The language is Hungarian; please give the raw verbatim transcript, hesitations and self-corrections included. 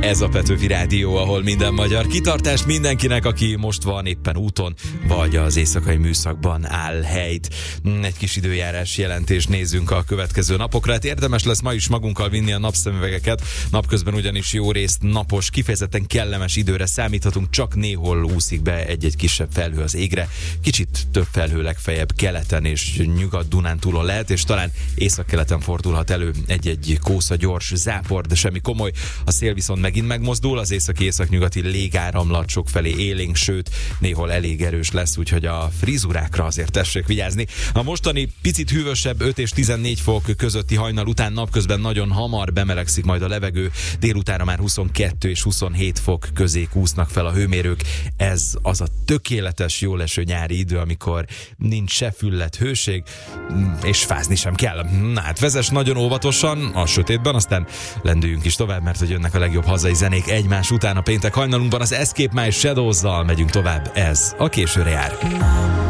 Ez a Petőfi Rádió, ahol minden magyar. Kitartás mindenkinek, aki most van éppen úton, vagy az éjszakai műszakban áll helyt. Egy kis időjárás jelentést nézzünk a következő napokra. Hát érdemes lesz ma is magunkkal vinni a napszemüvegeket. Napközben ugyanis jó részt napos, kifejezetten kellemes időre számíthatunk, csak néhol úszik be egy-egy kisebb felhő az égre. Kicsit több felhő legfeljebb keleten és Nyugat-Dunántúlon lehet, és talán északkeleten fordulhat elő egy-egy kósza gyors zápor, de semmi komoly. A szél viszont megint megmozdul, az északi-északnyugati légáramlat sokfelé élénk, sőt, néhol elég erős lesz, úgyhogy a frizurákra azért tessék vigyázni. A mostani picit hűvösebb öt és tizennégy fok közötti hajnal után napközben nagyon hamar bemelegszik majd a levegő, délutára már huszonkettő és huszonhét fok közé kúsznak fel a hőmérők. Ez az a tökéletes, jól eső nyári idő, amikor nincs se füllet hőség, és fázni sem kell. Na hát vezess nagyon óvatosan a sötétben, aztán lendüljünk is tovább, mert hogy jönnek a legjobb hazai zenék egymás után a péntek hajnalunkban. Az Escape My Shadows-zal megyünk tovább, ez a Későre jár.